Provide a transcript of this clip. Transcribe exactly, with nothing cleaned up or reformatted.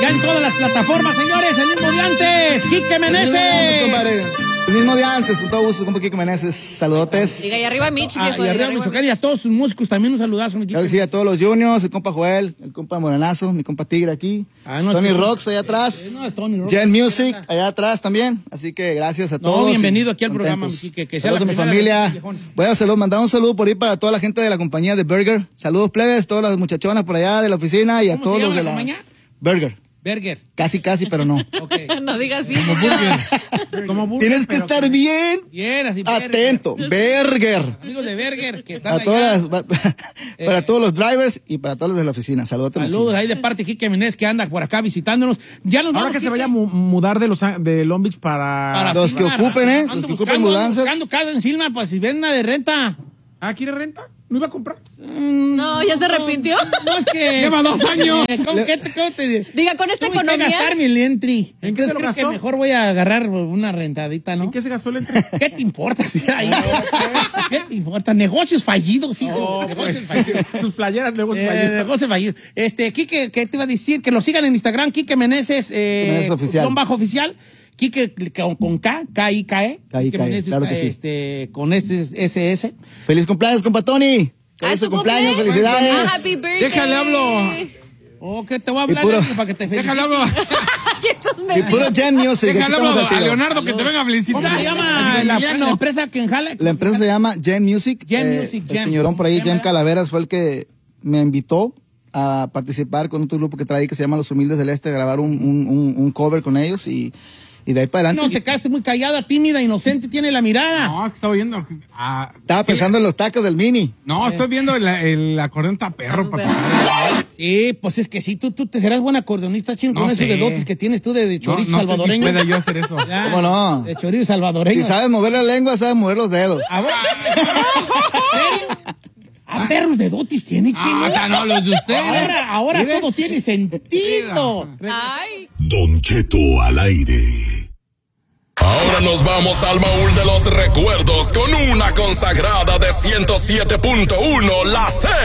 Ya en todas las plataformas, señores, el mismo día antes, Quique Meneses. El mismo día antes, con todo gusto, compa Quique Meneses, saludotes. Diga, y arriba Mitch, Ah, y arriba Michoacán y a todos sus músicos también un saludazo, mi Quique. Claro, sí, a todos los juniors, el compa Joel, el compa Morenazo, mi compa Tigre aquí, Ah, no, Tony es que- Rocks allá atrás, No, Tony Rocks. Gen Music allá atrás también, así que gracias a No, todos. bienvenido y aquí al programa, contentos. mi Quique, que sea Saludos a la mi primera vez en familia. Callejón. Voy a salud, mandar un saludo por ahí para toda la gente de la compañía de Burger. Saludos plebes, todas las muchachonas por allá de la oficina y a ¿Cómo todos se los llama de la la compañía? Burger. Burger. Casi, casi, pero no. Okay. No digas así. Como burger. Como burger. Tienes que pero- estar bien Bien, así. Burger. atento. Burger. Amigos de Burger, que están A allá. todas las- para todos los drivers y para todos los de la oficina. Saludos. Saludos ahí de parte de Quique Meneses que anda por acá visitándonos. Ya nos Ahora vamos, que se Quique. vaya a mu- mudar de, los, Á- de Long Beach para... Para Los que Silmar. ocupen, ¿eh? Ando Los que ocupen buscando, mudanzas. buscando casa en Silmar, pues si ven una de renta. Ah, ¿quiere renta? ¿No iba a comprar? No, ya se arrepintió. No, es que... Lleva dos años. Eh, ¿Cómo, qué te, cómo te diré? Diga, con esta Tuve que economía. gastar mi entry. ¿En qué se lo creo que gastó? mejor voy a agarrar una rentadita, ¿no? ¿En qué se gastó el entre? ¿Qué te importa? Si ahí? ¿Qué te importa? Negocios fallidos, hijo. Oh, negocios pues, fallidos. sus playeras luego sus Eh, playeras. negocios fallidos. Este, Quique, ¿qué te iba a decir? Que lo sigan en Instagram, Quique Meneses, eh, Meneses oficial. guión bajo oficial. Quique con, con K, K I K E. K I K E, Quique Meneses, claro que sí. Este, con S S. Feliz cumpleaños, compa Tony. Ah, Feliz ¿su cumpleaños, cumple? felicidades. Ah, happy birthday. Déjale hablo. Oh, que te voy a hablar Y puro- Quique, para que te felicite. Déjale hablo. Estos Y me- puro Gen Music. aquí Déjale estamos hablo al a tiro. Leonardo que te venga a felicitar. ¿Cómo se llama la, la empresa que enjala? La empresa se llama Gen Music. Gen Eh, Music, El Gen. señorón por ahí, ¿Se llama? Jem Calaveras, fue el que me invitó a participar con otro grupo que trae que se llama Los Humildes del Este, a grabar un, un, un, un cover con ellos y, y de ahí para No, adelante. te quedaste muy callada, tímida, inocente, tiene la mirada. No, es que estaba viendo. ah, Estaba sí. pensando en los tacos del Mini. No, estoy viendo el, el acordeón taperro, papá. Sí, pues es que sí, tú, tú te serás buen acordeonista, chino, No con esos sé. dedotes que tienes tú de, de No, chorizo no sé si salvadoreño. pueda yo hacer eso. Ya, ¿Cómo no? De chorizo salvadoreño. Si sabes mover la lengua, sabes mover los dedos. A ver. A perros de dotis tiene, chino. Ah, no, los de usted. Ahora, ahora Mire. todo tiene sentido. Ay. Don Cheto al aire. Ahora nos vamos al baúl de los recuerdos con una consagrada de ciento siete punto uno, la Z.